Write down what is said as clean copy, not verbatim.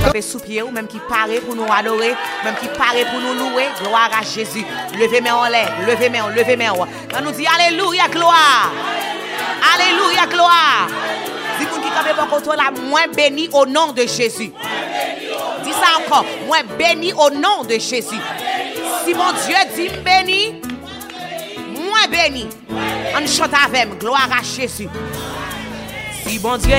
camper sous pied ou même qui paraît pour nous adorer, même qui paraît pour nous louer, gloire à Jésus. Levez main en l'air, levez main, levez main. On nous dit alléluia, gloire. Alléluia, gloire. Dis pour qui camper pour contre là, moins béni au nom de Jésus. Dis ça encore, moins béni au nom de Jésus. Si mon Dieu dit béni, moins béni. On chante avec, gloire à Jésus. Si bon Dieu